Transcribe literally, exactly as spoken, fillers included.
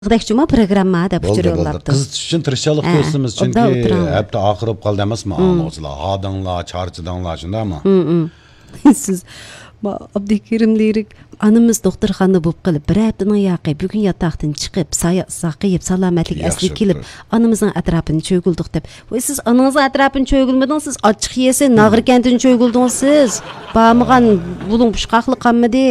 G'dakchuma programma deb uçuruyorlardı. Kız için tırışçalık görsünüz çünkü hep de ahırıp kaldı emasmı anlıyorlar. Hadınlar, çarçıdanlar şunda mı? Siz Abdikerim deyirik anımız doktorxana bulup kalıp bir haftadan yaqı bugün yataqdan çıkıp saqayıp salametlik asli kelip anımızın etrafını çögüldük dep. Ve siz anınızın etrafını çögülmediniz siz açık yese nağır kentini çögüldünüz siz. Bağmıgan bulun puşqaqlı qanmıdı.